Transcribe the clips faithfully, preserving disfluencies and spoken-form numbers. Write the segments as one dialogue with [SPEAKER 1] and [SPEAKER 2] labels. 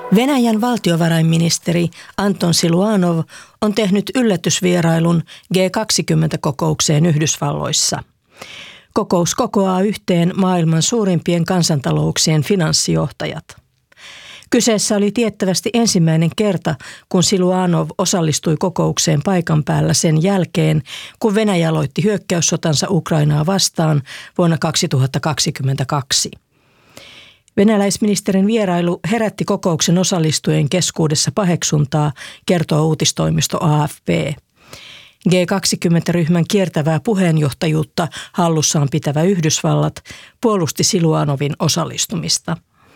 [SPEAKER 1] Venäjän valtiovarainministeri Anton Siluanov on tehnyt yllätysvierailun G kaksikymmentä-kokoukseen Yhdysvalloissa. Kokous kokoaa yhteen maailman suurimpien kansantalouksien finanssijohtajat. Kyseessä oli tiettävästi ensimmäinen kerta, kun Siluanov osallistui kokoukseen paikan päällä sen jälkeen, kun Venäjä aloitti hyökkäyssotansa Ukrainaa vastaan vuonna kaksituhattakaksikymmentäkaksi. Venäläisministerin vierailu herätti kokouksen osallistujien keskuudessa paheksuntaa, kertoo uutistoimisto A F P. G kaksikymmentä-ryhmän kiertävää puheenjohtajuutta hallussaan pitävä Yhdysvallat puolusti Siluanovin osallistumista.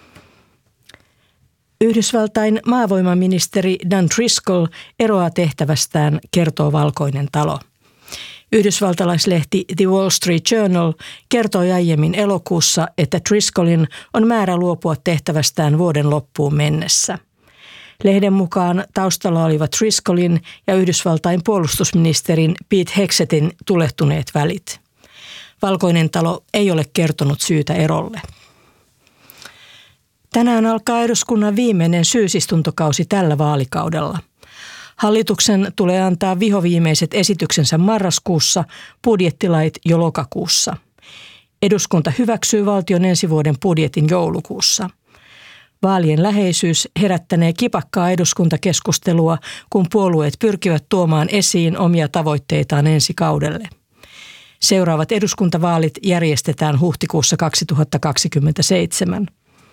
[SPEAKER 1] Yhdysvaltain maavoimaministeri Dan Driscoll eroaa tehtävästään, kertoo Valkoinen talo. Yhdysvaltalaislehti The Wall Street Journal kertoi aiemmin elokuussa, että Driscollin on määrä luopua tehtävästään vuoden loppuun mennessä. Lehden mukaan taustalla olivat Driscollin ja Yhdysvaltain puolustusministerin Pete Hexetin tulehtuneet välit. Valkoinen talo ei ole kertonut syytä erolle. Tänään alkaa eduskunnan viimeinen syysistuntokausi tällä vaalikaudella. Hallituksen tulee antaa vihoviimeiset esityksensä marraskuussa, budjettilait jo lokakuussa. Eduskunta hyväksyy valtion ensi vuoden budjetin joulukuussa. Vaalien läheisyys herättänee kipakkaa eduskuntakeskustelua, kun puolueet pyrkivät tuomaan esiin omia tavoitteitaan ensi kaudelle. Seuraavat eduskuntavaalit järjestetään huhtikuussa kaksituhattakaksikymmentäseitsemän.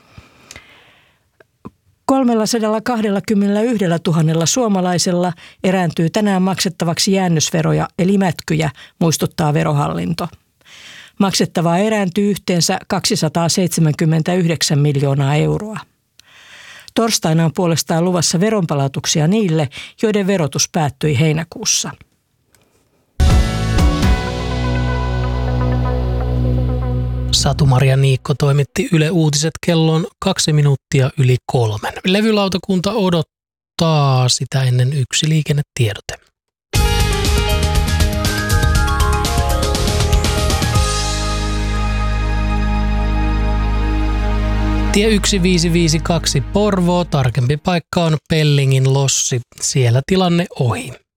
[SPEAKER 1] kolmesataakaksikymmentäyksituhatta suomalaisella erääntyy tänään maksettavaksi jäännösveroja eli mätkyjä, muistuttaa Verohallinto. Maksettavaa erääntyy yhteensä kaksisataaseitsemänkymmentäyhdeksän miljoonaa euroa. Torstaina on puolestaan luvassa veronpalautuksia niille, joiden verotus päättyi heinäkuussa.
[SPEAKER 2] Satu-Maria Niikko toimitti Yle Uutiset kellon kaksi minuuttia yli kolmen. Levylautakunta odottaa sitä ennen yksi liikennetiedote. Tie yksi viisi viisi kaksi Porvoo, tarkempi paikka on Pellingin Lossi, siellä tilanne ohi.